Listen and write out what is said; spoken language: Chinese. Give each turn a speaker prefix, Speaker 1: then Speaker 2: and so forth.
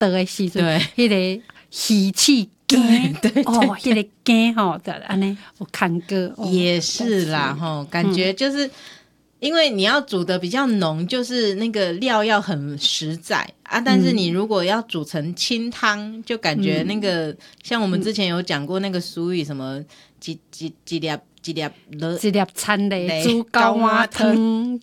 Speaker 1: 倒的时阵，
Speaker 2: 对
Speaker 1: 迄个鱼翅羹，
Speaker 2: 对
Speaker 1: 哦，迄个羹吼，就安尼有看过，
Speaker 2: 也是啦齁，感觉就是因为你要煮的比较浓，就是那个料要很实在啊。但是你如果要煮成清汤，就感觉那个像我们之前有讲过那个俗语，什么几粒
Speaker 1: 一粒餐的猪高碗汤，